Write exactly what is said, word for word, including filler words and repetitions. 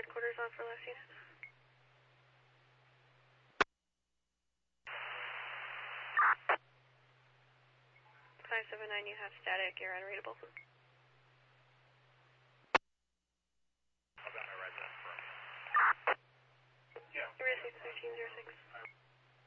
quarters on for last unit. five seven nine, you have static, you're unreadable. I'll be on a red zone for a minute. Yeah. Zero six thirteen zero six.